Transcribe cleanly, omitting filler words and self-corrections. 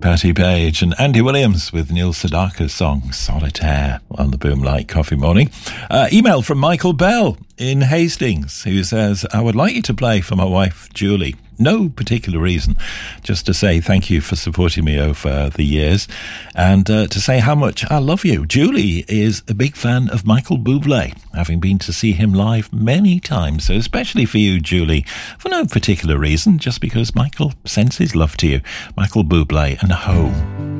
Patti Page and Andy Williams with Neil Sedaka's song Solitaire on the Boomlight Coffee Morning. Email from Michael Bell in Hastings, who says, I would like you to play for my wife Julie. No particular reason, just to say thank you for supporting me over the years and to say how much I love you. Julie is a big fan of Michael Bublé, having been to see him live many times. So especially for you, Julie, for no particular reason, just because Michael sends his love to you. Michael Bublé and Home.